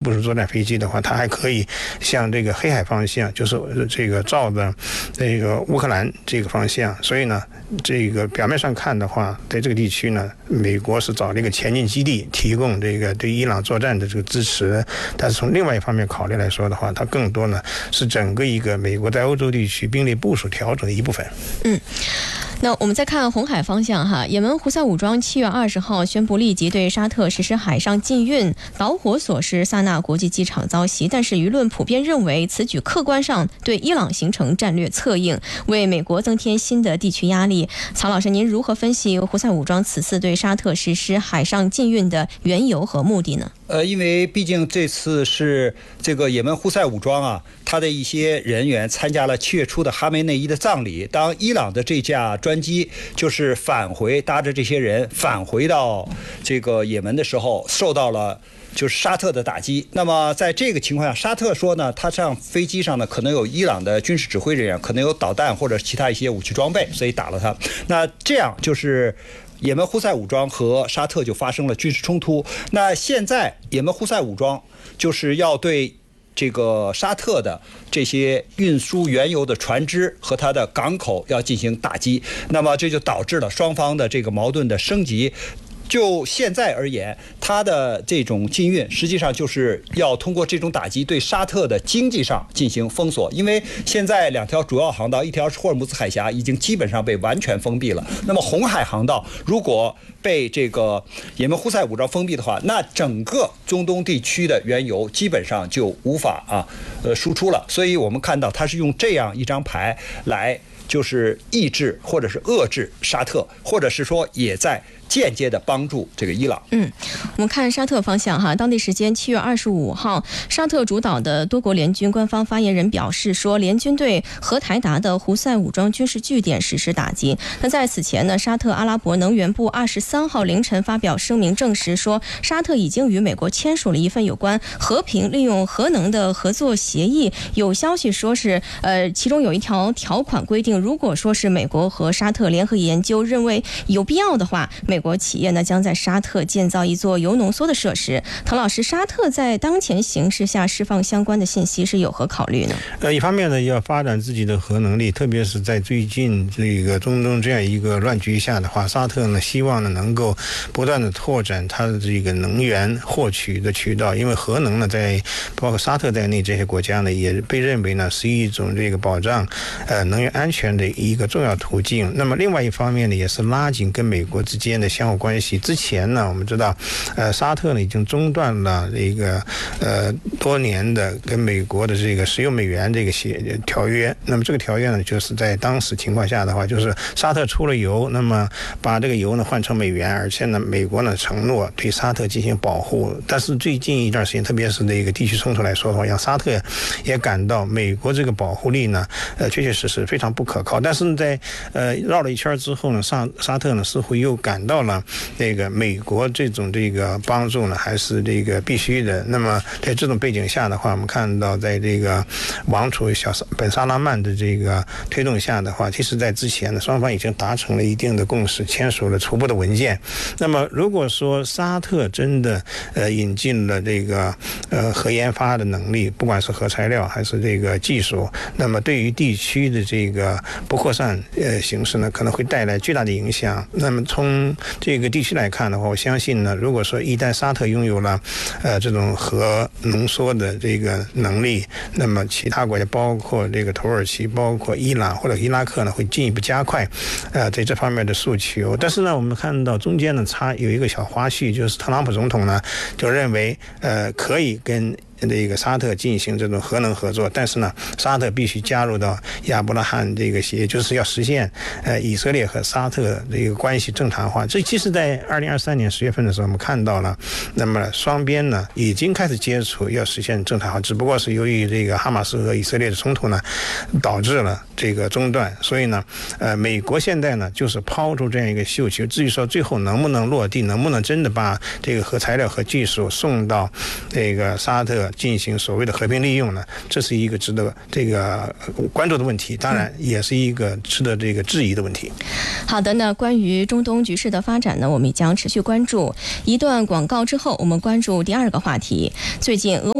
部署作战飞机的话，它还可以向这个黑海方向，就是这个照的这个乌克兰这个方向。所以呢，这个表面上看的话，在这个地区呢，美国是找了一个前进基地，提供这个对伊朗作战的这个支持。但是从另外一方面考虑来说的话，它更多呢是整个一个美国在欧洲地区兵力部署调整的一部分。 那我们再看红海方向哈，也门胡塞武装7月20号宣布立即对沙特实施海上禁运，导火索是萨那国际机场遭袭，但是舆论普遍认为此举客观上对伊朗形成战略策应，为美国增添新的地区压力。曹老师，您如何分析胡塞武装此次对沙特实施海上禁运的缘由和目的呢？ 因为毕竟这次是这个也门胡塞武装啊，他的一些人员参加了7月初的哈梅内伊的葬礼。当伊朗的这架专机就是搭着这些人返回到这个也门的时候，受到了就是沙特的打击。那么在这个情况下，沙特说呢，他上飞机上呢可能有伊朗的军事指挥人员，可能有导弹或者其他一些武器装备，所以打了他。那这样就是也门胡塞武装和沙特就发生了军事冲突。那现在也门胡塞武装就是要对这个沙特的这些运输原油的船只和它的港口要进行打击，那么这就导致了双方的这个矛盾的升级。就现在而言，它的这种禁运实际上就是要通过这种打击对沙特的经济上进行封锁，因为现在2条主要航道，一条是霍尔木兹海峡已经基本上被完全封闭了，那么红海航道如果被这个也门胡塞武装封闭的话，那整个中东地区的原油基本上就无法输出了。所以我们看到它是用这样一张牌来就是抑制或者是遏制沙特，或者是说也在间接的帮助这个伊朗。 我们看沙特方向哈，当地时间7月25号，沙特主导的多国联军官方发言人表示说，联军对荷台达的胡塞武装军事据点实施打击。那在此前呢，沙特阿拉伯能源部23号凌晨发表声明证实说，沙特已经与美国签署了一份有关和平利用核能的合作协议。有消息说是其中有一条条款规定，如果说是美国和沙特联合研究认为有必要的话，美国企业呢将在沙特建造一座铀浓缩的设施。唐老师，沙特在当前形势下释放相关的信息是有何考虑呢？ 一方面呢，要发展自己的核能力，特别是在最近这个中东这样一个乱局下的话，沙特呢希望呢能够不断的拓展它的这个能源获取的渠道，因为核能呢在包括沙特在内这些国家呢也被认为呢是一种这个保障能源安全的一个重要途径。那么另外一方面呢，也是拉紧跟美国之间的相互关系。之前呢，我们知道沙特呢已经中断了这个多年的跟美国的这个石油美元这个条约。那么这个条约呢，就是在当时情况下的话，就是沙特出了油，那么把这个油呢换成美元，而且呢美国呢承诺对沙特进行保护。但是最近一段时间，特别是这个地区冲突来说的话，让沙特也感到美国这个保护力呢确确实实非常不可靠。但是在绕了一圈之后呢，沙特呢似乎又感到了这个美国这种这个帮助呢还是这个必须的。那么在这种背景下的话，我们看到在这个王储本萨拉曼的这个推动下的话，其实在之前呢双方已经达成了一定的共识，签署了初步的文件。那么如果说沙特真的引进了这个核研发的能力，不管是核材料还是这个技术，那么对于地区的这个不扩散形势呢可能会带来巨大的影响。那么从这个地区来看的话，我相信呢，如果说一旦沙特拥有了这种核浓缩的这个能力，那么其他国家包括这个土耳其，包括伊朗或者伊拉克呢会进一步加快在这方面的诉求。但是呢，我们看到中间呢有一个小花絮，就是特朗普总统呢就认为可以跟这个沙特进行这种核能合作，但是呢，沙特必须加入到亚伯拉罕这个协议，就是要实现以色列和沙特这个关系正常化。这其实在2023年10月份的时候，我们看到了，那么双边呢已经开始接触，要实现正常化，只不过是由于这个哈马斯和以色列的冲突呢，导致了这个中断。所以呢，美国现在呢就是抛出这样一个绣球，至于说最后能不能落地，能不能真的把这个核材料和技术送到这个沙特进行所谓的和平利用呢，这是一个值得这个关注的问题，当然也是一个值得这个质疑的问题。 好的，那关于中东局势的发展呢，我们也将持续关注。一段广告之后，我们关注第二个话题。最近俄乌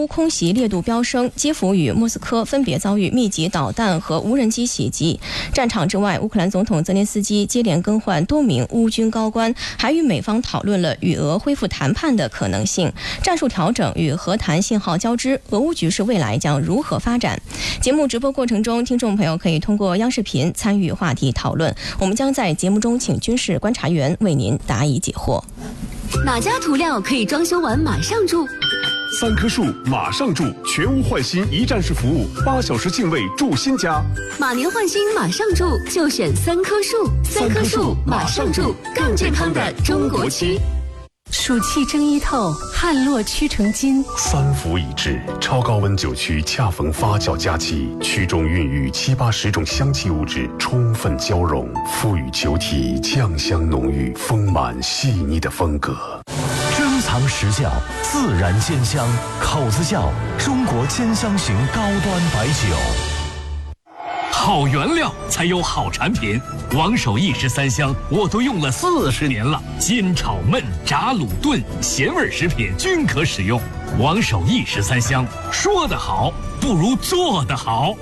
乌空袭烈度飙升，基辅与莫斯科分别遭遇密集导弹和无人机袭击。战场之外，乌克兰总统泽连斯基接连更换多名乌军高官，还与美方讨论了与俄恢复谈判的可能性、战术调整与和谈信号交织，俄乌局势未来将如何发展。节目直播过程中，听众朋友可以通过央视频参与话题讨论，我们将在节目中请军事观察员为您答疑解惑。 哪家涂料可以装修完马上住 ？3棵树马上住，全屋换新一站式服务，8小时净位住新家。 马年换新马上住，就选3棵树。3棵树马上住，更健康的中国区。 暑气蒸衣透，汗落屈成金。 3伏已至，超高温酒区恰逢发酵佳期，区中孕育7、80种香气物质充分交融，赋予酒体酱香浓郁、丰满细腻的风格。 珍藏实窖，自然鲜香，口子窖，中国兼香型高端白酒。 好原料才有好产品，王守义13香我都用了40年了，煎炒焖炸卤炖咸味食品均可使用。王守义13香，说得好不如做得好。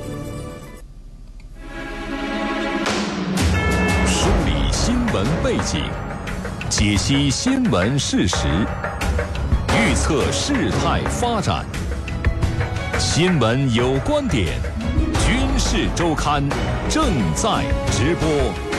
梳理新闻背景，解析新闻事实，预测事态发展。新闻有观点，军事周刊正在直播。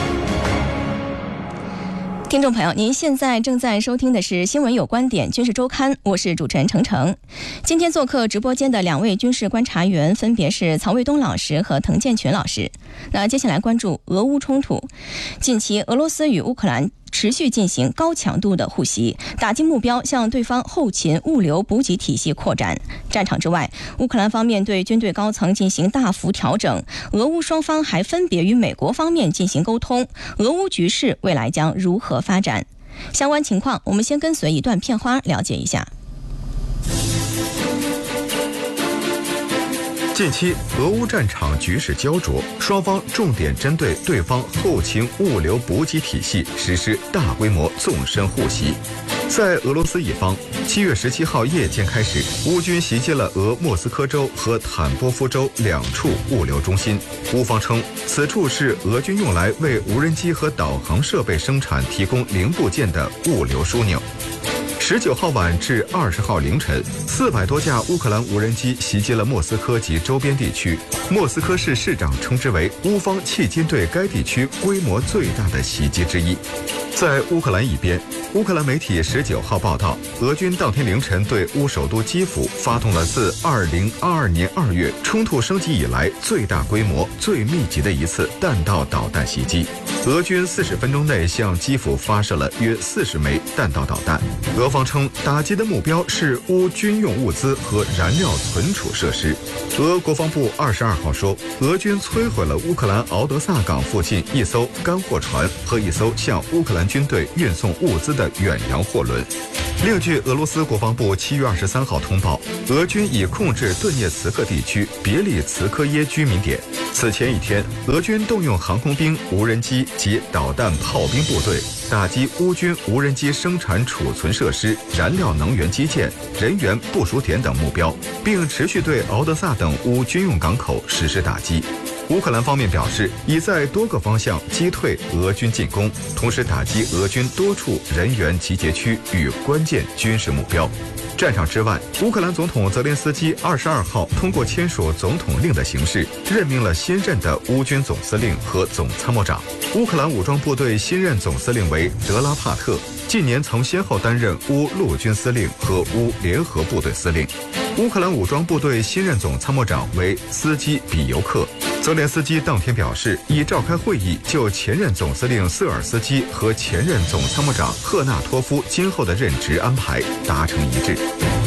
听众朋友，您现在正在收听的是新闻有观点军事周刊，我是主持人程程。今天做客直播间的2位军事观察员分别是曹卫东老师和滕建群老师。那接下来关注俄乌冲突。近期俄罗斯与乌克兰持续进行高强度的互袭，打击目标向对方后勤物流补给体系扩展。战场之外，乌克兰方面对军队高层进行大幅调整，俄乌双方还分别与美国方面进行沟通，俄乌局势未来将如何发展？相关情况我们先跟随一段片花了解一下。 近期俄乌战场局势焦灼，双方重点针对对方后勤物流补给体系实施大规模纵深互袭。在俄罗斯一方，7月17号夜间开始，乌军袭击了俄莫斯科州和坦波夫州2处物流中心。乌方称，此处是俄军用来为无人机和导航设备生产提供零部件的物流枢纽。19号晚至20号凌晨，400多架乌克兰无人机袭击了莫斯科及周边地区。莫斯科市市长称之为乌方迄今对该地区规模最大的袭击之一。在乌克兰一边，乌克兰媒体19号报道，俄军当天凌晨对乌首都基辅发动了自2022年2月冲突升级以来最大规模、最密集的一次弹道导弹袭击。俄军40分钟内向基辅发射了约40枚弹道导弹。俄方称，打击的目标是乌军用物资和燃料存储设施。俄国防部22号说，俄军摧毁了乌克兰敖德萨港附近一艘干货船和一艘向乌克兰军队运送物资的远洋货轮。另据俄罗斯国防部7月23号通报，俄军已控制顿涅茨克地区别利茨科耶居民点。此前一天，俄军动用航空兵、无人机及导弹炮兵部队，打击乌军无人机生产储存设施、燃料能源基建、人员部署点等目标，并持续对敖德萨等乌军用港口实施打击。乌克兰方面表示，已在多个方向击退俄军进攻，同时打击俄军多处人员集结区与关键军事目标。战场之外，乌克兰总统泽连斯基22号通过签署总统令的形式，任命了新任的乌军总司令和总参谋长。乌克兰武装部队新任总司令为德拉帕特，近年曾先后担任乌陆军司令和乌联合部队司令。乌克兰武装部队新任总参谋长为斯基比尤克。泽连斯基当天表示，已召开会议，就前任总司令瑟尔斯基和前任总参谋长赫纳托夫今后的任职安排达成一致。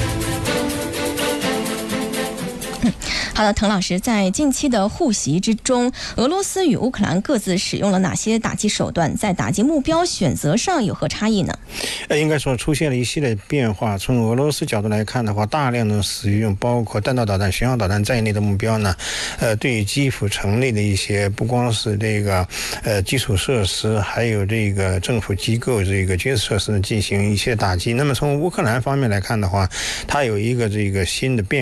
好的，滕老师，在近期的互袭之中，俄罗斯与乌克兰各自使用了哪些打击手段？在打击目标选择上有何差异呢？ 应该说出现了一系列变化。从俄罗斯角度来看的话，大量的使用包括弹道导弹、巡航导弹在内的目标呢，对于基辅城内的一些不光是这个基础设施，还有这个政府机构这个军事设施进行一些打击。那么从乌克兰方面来看的话，它有一个这个新的变